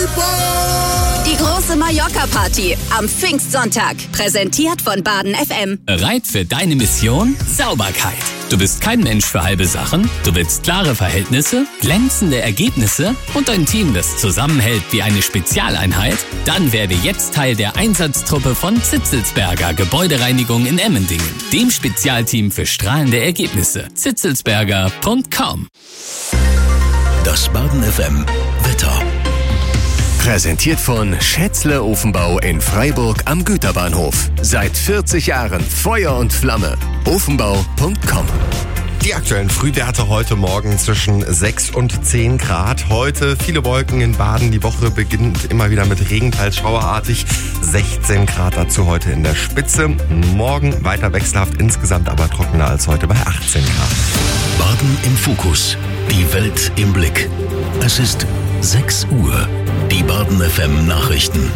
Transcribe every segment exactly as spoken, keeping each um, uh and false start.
Die große Mallorca-Party am Pfingstsonntag. Präsentiert von Baden F M. Bereit für deine Mission? Sauberkeit. Du bist kein Mensch für halbe Sachen. Du willst klare Verhältnisse, glänzende Ergebnisse und ein Team, das zusammenhält wie eine Spezialeinheit? Dann werde jetzt Teil der Einsatztruppe von Zitzelsberger Gebäudereinigung in Emmendingen, dem Spezialteam für strahlende Ergebnisse. zitzelsberger punkt com. Das Baden F M Wetter. Präsentiert von Schätzle Ofenbau in Freiburg am Güterbahnhof. Seit vierzig Jahren Feuer und Flamme. ofenbau punkt com. Die aktuellen Frühwerte heute Morgen zwischen sechs und zehn Grad. Heute viele Wolken in Baden. Die Woche beginnt immer wieder mit Regen, teils schauerartig. sechzehn Grad dazu heute in der Spitze. Morgen weiter wechselhaft, insgesamt aber trockener als heute bei achtzehn Grad. Baden im Fokus. Die Welt im Blick. Es ist sechs Uhr. Die Baden F M Nachrichten.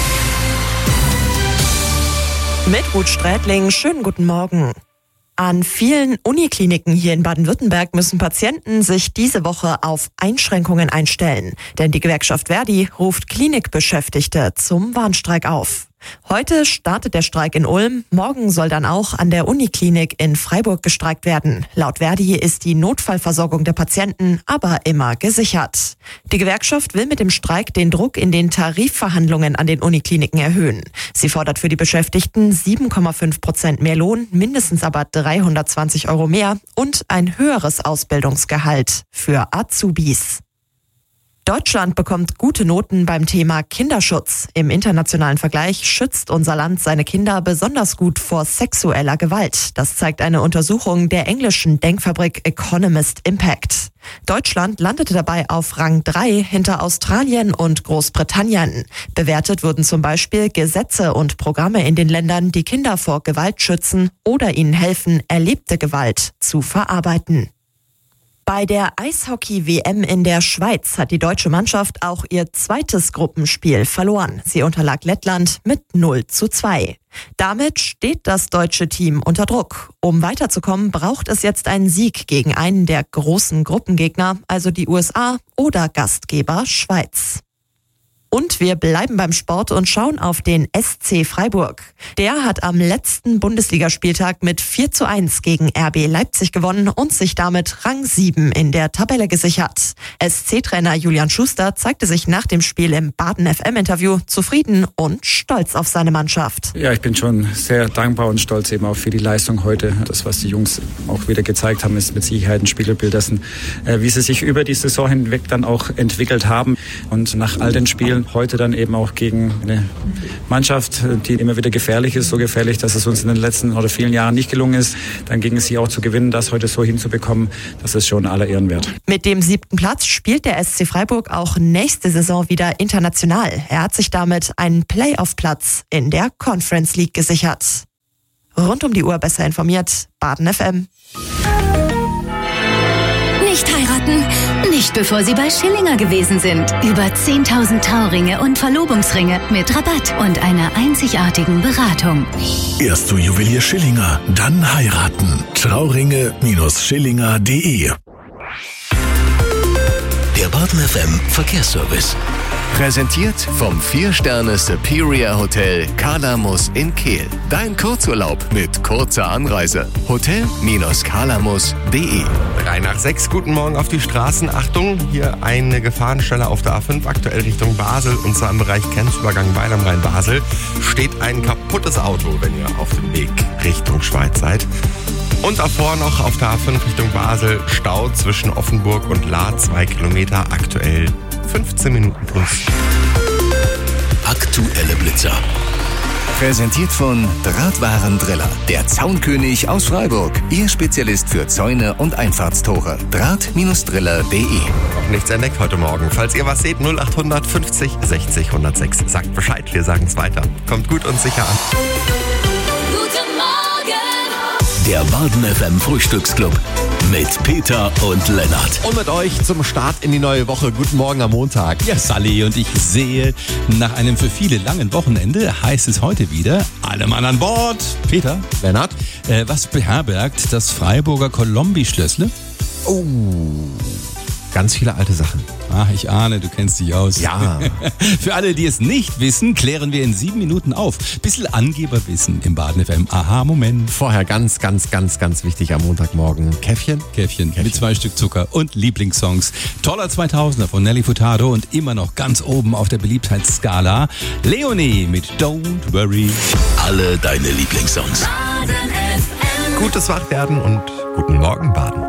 Mit Ruth Strätling, schönen guten Morgen. An vielen Unikliniken hier in Baden-Württemberg müssen Patienten sich diese Woche auf Einschränkungen einstellen. Denn die Gewerkschaft Verdi ruft Klinikbeschäftigte zum Warnstreik auf. Heute startet der Streik in Ulm. Morgen soll dann auch an der Uniklinik in Freiburg gestreikt werden. Laut Verdi ist die Notfallversorgung der Patienten aber immer gesichert. Die Gewerkschaft will mit dem Streik den Druck in den Tarifverhandlungen an den Unikliniken erhöhen. Sie fordert für die Beschäftigten sieben Komma fünf Prozent mehr Lohn, mindestens aber dreihundertzwanzig Euro mehr und ein höheres Ausbildungsgehalt für Azubis. Deutschland bekommt gute Noten beim Thema Kinderschutz. Im internationalen Vergleich schützt unser Land seine Kinder besonders gut vor sexueller Gewalt. Das zeigt eine Untersuchung der englischen Denkfabrik Economist Impact. Deutschland landete dabei auf Rang drei hinter Australien und Großbritannien. Bewertet wurden zum Beispiel Gesetze und Programme in den Ländern, die Kinder vor Gewalt schützen oder ihnen helfen, erlebte Gewalt zu verarbeiten. Bei der Eishockey-W M in der Schweiz hat die deutsche Mannschaft auch ihr zweites Gruppenspiel verloren. Sie unterlag Lettland mit null zu zwei. Damit steht das deutsche Team unter Druck. Um weiterzukommen, braucht es jetzt einen Sieg gegen einen der großen Gruppengegner, also die U S A oder Gastgeber Schweiz. Und wir bleiben beim Sport und schauen auf den S C Freiburg. Der hat am letzten Bundesligaspieltag mit vier zu eins gegen R B Leipzig gewonnen und sich damit Rang sieben in der Tabelle gesichert. S C-Trainer Julian Schuster zeigte sich nach dem Spiel im Baden F M-Interview zufrieden und stolz auf seine Mannschaft. Ja, ich bin schon sehr dankbar und stolz eben auch für die Leistung heute. Das, was die Jungs auch wieder gezeigt haben, ist mit Sicherheit ein Spiegelbild dessen, wie sie sich über die Saison hinweg dann auch entwickelt haben. Und nach all den Spielen heute dann eben auch gegen eine Mannschaft, die immer wieder gefährlich ist, so gefährlich, dass es uns in den letzten oder vielen Jahren nicht gelungen ist, dann gegen sie auch zu gewinnen, das heute so hinzubekommen, das ist schon aller Ehren wert. Mit dem siebten Platz spielt der S C Freiburg auch nächste Saison wieder international. Er hat sich damit einen Playoff-Platz in der Conference League gesichert. Rund um die Uhr besser informiert, Baden F M. Nicht heiraten, nicht bevor Sie bei Schillinger gewesen sind. Über zehntausend Trauringe und Verlobungsringe mit Rabatt und einer einzigartigen Beratung. Erst zu Juwelier Schillinger, dann heiraten. Trauringe Schillinger punkt de. Der Baden F M Verkehrsservice. Präsentiert vom vier Sterne Superior Hotel Kalamus in Kehl. Dein Kurzurlaub mit kurzer Anreise. Hotel Kalamus punkt de. drei nach sechs, guten Morgen auf die Straßen. Achtung, hier eine Gefahrenstelle auf der A fünf, aktuell Richtung Basel, und zwar im Bereich Grenzübergang Weil am Rhein-Basel. Steht ein kaputtes Auto, wenn ihr auf dem Weg Richtung Schweiz seid. Und davor noch auf der A fünf Richtung Basel Stau zwischen Offenburg und Lahr, zwei Kilometer, aktuell fünfzehn Minuten plus. Aktuelle Blitzer. Präsentiert von Drahtwarendriller, der Zaunkönig aus Freiburg. Ihr Spezialist für Zäune und Einfahrtstore. Draht Driller punkt de. Noch nichts entdeckt heute Morgen. Falls ihr was seht, null acht fünfzig sechzig hundertsechs. Sagt Bescheid, wir sagen es weiter. Kommt gut und sicher an. Guten Morgen! Der Baden F M Frühstücksclub mit Peter und Lennart. Und mit euch zum Start in die neue Woche. Guten Morgen am Montag. Ja, Sally, und ich sehe, nach einem für viele langen Wochenende heißt es heute wieder, alle Mann an Bord. Peter, Lennart, äh, was beherbergt das Freiburger Kolombi-Schlössle? oh, ganz viele alte Sachen. Ach, ich ahne, du kennst dich aus. Ja. Für alle, die es nicht wissen, klären wir in sieben Minuten auf. Bisschen Angeberwissen im Baden F M. Aha-Moment. Vorher ganz, ganz, ganz, ganz wichtig am Montagmorgen. Käffchen? Käffchen, Käffchen mit zwei Stück Zucker und Lieblingssongs. Toller zweitausender von Nelly Furtado und immer noch ganz oben auf der Beliebtheitsskala Leonie mit Don't Worry. Alle deine Lieblingssongs. Gutes Wachwerden und guten Morgen, Baden.